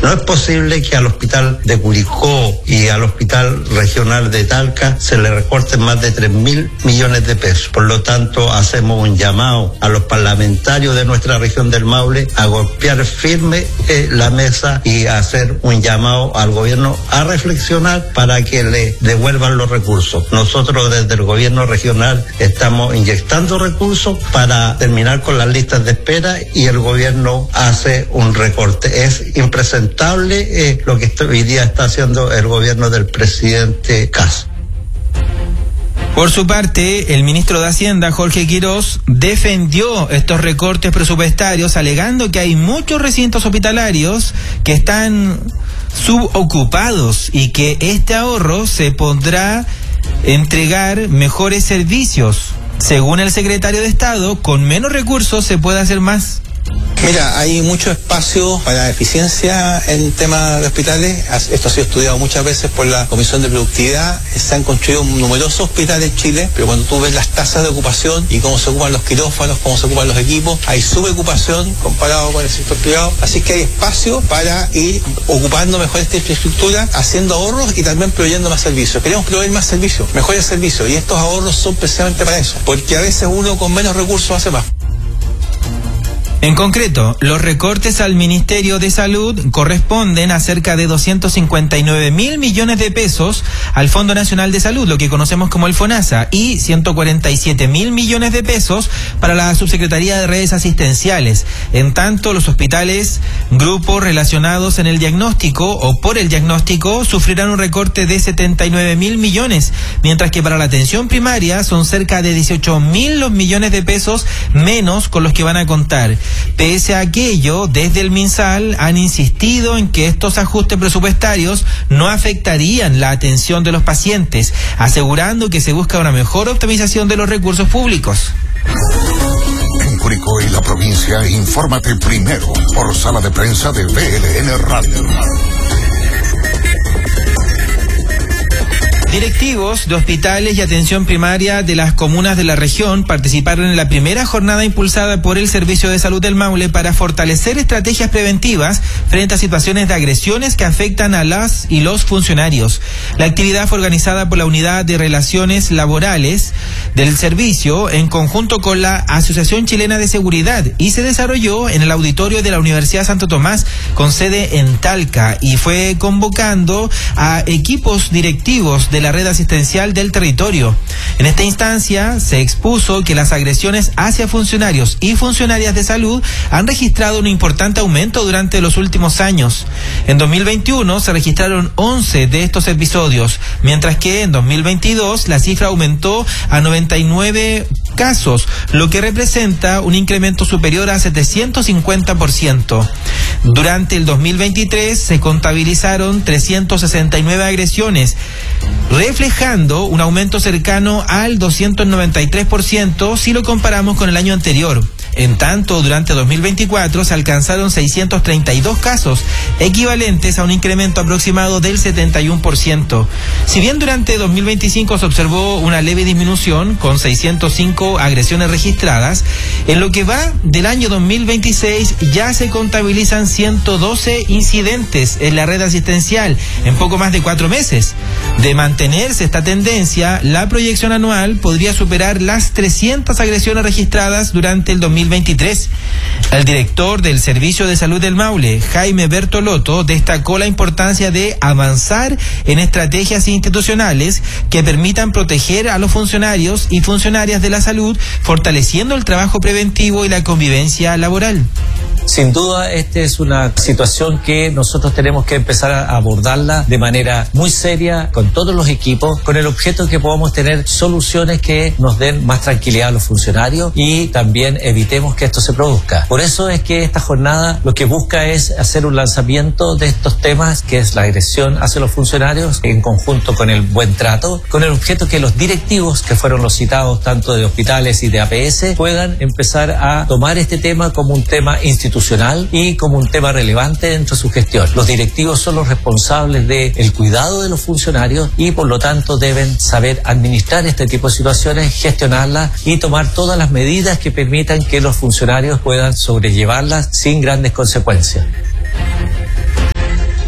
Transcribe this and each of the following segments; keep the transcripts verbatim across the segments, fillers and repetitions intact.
No es posible que al hospital de Curicó y al hospital regional de Talca se le recorten más de tres mil millones de pesos. Por lo tanto, hacemos un llamado a los parlamentarios de nuestra región del Maule a golpear firme eh, la mesa y a hacer un llamado al gobierno a reflexionar para que le devuelvan los recursos. Nosotros desde el gobierno regional estamos inyectando recursos para terminar con las listas de espera y el gobierno hace un recorte. Es impresentable eh, lo que hoy día está haciendo el gobierno del presidente Kast. Por su parte, el ministro de Hacienda, Jorge Quirós, defendió estos recortes presupuestarios, alegando que hay muchos recintos hospitalarios que están subocupados y que este ahorro se podrá entregar mejores servicios. Según el secretario de Estado, con menos recursos se puede hacer más. Mira, hay mucho espacio para eficiencia en temas de hospitales. Esto ha sido estudiado muchas veces por la Comisión de Productividad. Se han construido numerosos hospitales en Chile, pero cuando tú ves las tasas de ocupación y cómo se ocupan los quirófanos, cómo se ocupan los equipos, hay subocupación comparado con el sector privado. Así que hay espacio para ir ocupando mejor esta infraestructura, haciendo ahorros y también proveyendo más servicios. Queremos proveer más servicios, mejores servicios, y estos ahorros son precisamente para eso, porque a veces uno con menos recursos hace más. En concreto, los recortes al Ministerio de Salud corresponden a cerca de doscientos cincuenta y nueve mil millones de pesos al Fondo Nacional de Salud, lo que conocemos como el FONASA, y ciento cuarenta y siete mil millones de pesos para la Subsecretaría de Redes Asistenciales. En tanto, los hospitales, grupos relacionados en el diagnóstico o por el diagnóstico, sufrirán un recorte de setenta y nueve mil millones, mientras que para la atención primaria son cerca de dieciocho mil los millones de pesos menos con los que van a contar. Pese a aquello, desde el MinSal han insistido en que estos ajustes presupuestarios no afectarían la atención de los pacientes, asegurando que se busca una mejor optimización de los recursos públicos. En Curicó y la provincia, infórmate primero por sala de prensa de B L N Radio. Directivos de hospitales y atención primaria de las comunas de la región participaron en la primera jornada impulsada por el Servicio de Salud del Maule para fortalecer estrategias preventivas frente a situaciones de agresiones que afectan a las y los funcionarios. La actividad fue organizada por la Unidad de Relaciones Laborales del Servicio en conjunto con la Asociación Chilena de Seguridad y se desarrolló en el auditorio de la Universidad Santo Tomás con sede en Talca y fue convocando a equipos directivos de la red asistencial del territorio. En esta instancia se expuso que las agresiones hacia funcionarios y funcionarias de salud han registrado un importante aumento durante los últimos años. En dos mil veintiuno se registraron once de estos episodios, mientras que en dos mil veintidós la cifra aumentó a noventa y nueve casos, lo que representa un incremento superior a setecientos cincuenta por ciento. Durante el dos mil veintitrés se contabilizaron trescientas sesenta y nueve agresiones, reflejando un aumento cercano al doscientos noventa y tres por ciento si lo comparamos con el año anterior. En tanto, durante dos mil veinticuatro se alcanzaron seiscientos treinta y dos casos, equivalentes a un incremento aproximado del setenta y uno por ciento. Si bien durante dos mil veinticinco se observó una leve disminución, con seiscientas cinco agresiones registradas, en lo que va del año dos mil veintiséis ya se contabilizan ciento doce incidentes en la red asistencial en poco más de cuatro meses. De mantenerse esta tendencia, la proyección anual podría superar las trescientas agresiones registradas durante el dos mil veintitrés. El director del Servicio de Salud del Maule, Jaime Bertolotto, destacó la importancia de avanzar en estrategias institucionales que permitan proteger a los funcionarios y funcionarias de la salud, fortaleciendo el trabajo preventivo y la convivencia laboral. Sin duda, esta es una situación que nosotros tenemos que empezar a abordarla de manera muy seria con todos los equipos, con el objeto de que podamos tener soluciones que nos den más tranquilidad a los funcionarios y también evitemos que esto se produzca. Por eso es que esta jornada lo que busca es hacer un lanzamiento de estos temas, que es la agresión hacia los funcionarios en conjunto con el buen trato, con el objeto que los directivos, que fueron los citados tanto de hospitales y de A P S, puedan empezar a tomar este tema como un tema institucional y como un tema relevante dentro de su gestión. Los directivos son los responsables del cuidado de los funcionarios y por lo tanto deben saber administrar este tipo de situaciones, gestionarlas y tomar todas las medidas que permitan que los funcionarios puedan sobrellevarlas sin grandes consecuencias.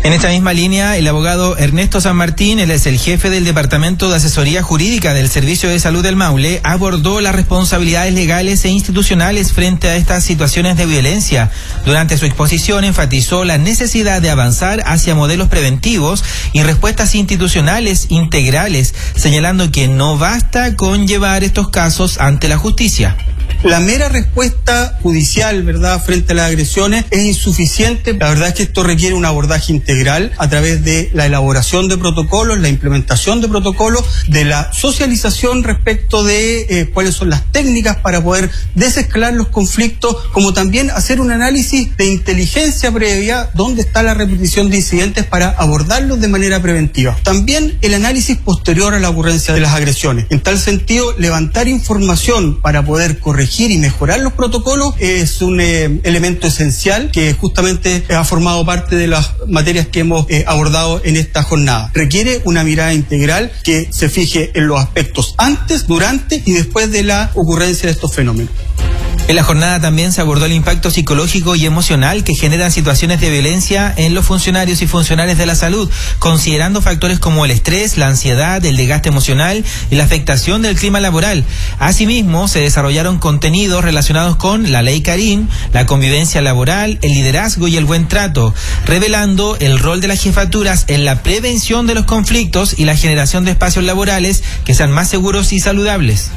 En esta misma línea, el abogado Ernesto San Martín, él es el jefe del Departamento de Asesoría Jurídica del Servicio de Salud del Maule, abordó las responsabilidades legales e institucionales frente a estas situaciones de violencia. Durante su exposición enfatizó la necesidad de avanzar hacia modelos preventivos y respuestas institucionales integrales, señalando que no basta con llevar estos casos ante la justicia. La mera respuesta judicial, ¿verdad?, frente a las agresiones es insuficiente. La verdad es que esto requiere un abordaje integral a través de la elaboración de protocolos, la implementación de protocolos, de la socialización respecto de eh, cuáles son las técnicas para poder desescalar los conflictos, como también hacer un análisis de inteligencia previa, dónde está la repetición de incidentes para abordarlos de manera preventiva. También el análisis posterior a la ocurrencia de las agresiones. En tal sentido, levantar información para poder corregir y mejorar los protocolos es un eh, elemento esencial que justamente ha formado parte de las materias que hemos eh, abordado en esta jornada. Requiere una mirada integral que se fije en los aspectos antes, durante y después de la ocurrencia de estos fenómenos. En la jornada también se abordó el impacto psicológico y emocional que generan situaciones de violencia en los funcionarios y funcionarios de la salud, considerando factores como el estrés, la ansiedad, el desgaste emocional y la afectación del clima laboral. Asimismo, se desarrollaron contenidos relacionados con la ley Karim, la convivencia laboral, el liderazgo y el buen trato, revelando el rol de las jefaturas en la prevención de los conflictos y la generación de espacios laborales que sean más seguros y saludables.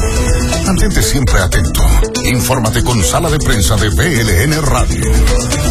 Mantente siempre atento. Infórmate con Sala de Prensa de B L N Radio.